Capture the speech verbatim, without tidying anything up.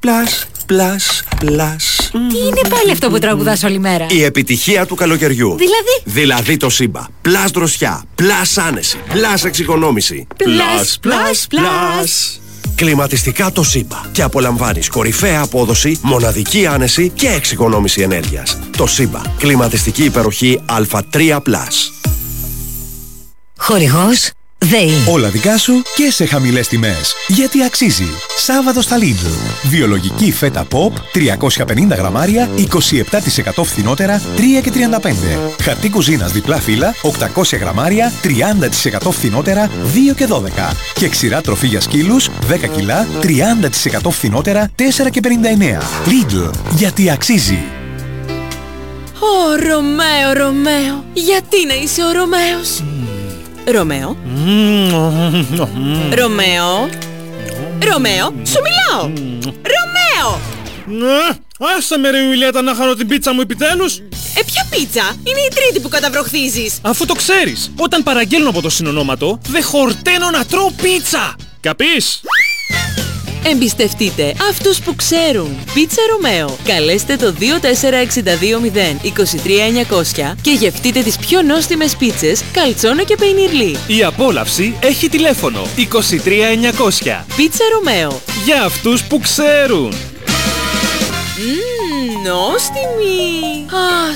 Πλας, πλας, πλας. Τι είναι πάλι αυτό που τραγουδάς όλη μέρα? Η επιτυχία του καλοκαιριού. Δηλαδή? Δηλαδή το Σύμπα. Πλας δροσιά, πλας άνεση, πλας εξοικονόμηση. Πλας, πλας, πλας. Κλιματιστικά το Σύμπα. Και απολαμβάνεις κορυφαία απόδοση, μοναδική άνεση και εξοικονόμηση ενέργειας. Το Σύμπα. Κλιματιστική υπεροχή Α τρία πλας. Χορηγός ΔΕΗ. Όλα δικά σου και σε χαμηλές τιμές. Γιατί αξίζει. Σάββατο στα Lidl. Βιολογική φέτα Pop, τριακόσια πενήντα γραμμάρια, είκοσι επτά τοις εκατό φθηνότερα, τρία και τριάντα πέντε. Χαρτί κουζίνας διπλά φύλλα, οκτακόσια γραμμάρια, τριάντα τοις εκατό φθηνότερα, δύο και δώδεκα. Και ξηρά τροφή για σκύλους, δέκα κιλά, τριάντα τοις εκατό φθηνότερα, τέσσερα και πενήντα εννέα. Lidl. Γιατί αξίζει. Ω, Ρωμαίο, Ρωμαίο, γιατί να είσαι ο Ρωμαίος? Ρωμαίο. Ρωμαίο. Ρωμαίο, σου μιλάω. Ρωμαίο. Άσε με ρε Ιουλιέτα να χάνω την πίτσα μου επιτέλους. Ε, ποια πίτσα? Είναι η τρίτη που καταβροχθίζεις. Αφού το ξέρεις, όταν παραγγέλνω από το συνονόματο, δεν χορταίνω να τρώω πίτσα. Καπείς? Εμπιστευτείτε αυτούς που ξέρουν. Πίτσα Ρωμαίο. Καλέστε το δύο τέσσερα έξι δύο μηδέν είκοσι τρία εννιακόσια και γευτείτε τις πιο νόστιμες πίτσες καλτσόνα και πεϊνιρλί. Η απόλαυση έχει τηλέφωνο είκοσι τρία εννιακόσια. Πίτσα Ρωμαίο. Για αυτούς που ξέρουν. Μμμ, νόστιμη. Αχ,